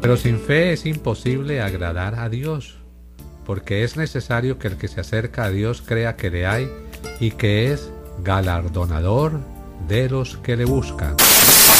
Pero sin fe es imposible agradar a Dios, porque es necesario que el que se acerca a Dios crea que le hay y que es galardonador de los que le buscan.